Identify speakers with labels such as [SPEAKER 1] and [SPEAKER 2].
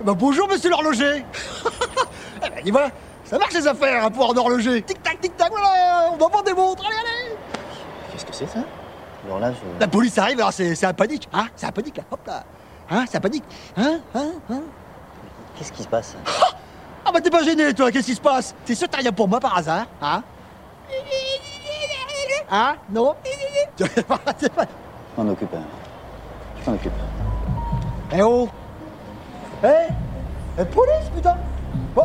[SPEAKER 1] Bah bonjour monsieur l'horloger. Eh ben, dis voilà, ça marche les affaires hein, pour un horloger. Tic tac, voilà, on m'en des montres, allez.
[SPEAKER 2] Qu'est-ce que c'est ça? Alors là,
[SPEAKER 1] La police arrive, alors c'est un panique, hein? C'est un panique là, hop là. Hein, c'est un panique. Hein.
[SPEAKER 2] Qu'est-ce qui se passe?
[SPEAKER 1] Ah bah t'es pas gêné toi, qu'est-ce qui se passe? T'es sûr que t'as rien pour moi par hasard? Hein? Hein? Non?
[SPEAKER 2] Je m'en occupe. Je m'en occupe.
[SPEAKER 1] Eh oh! Eh police, putain! Oh,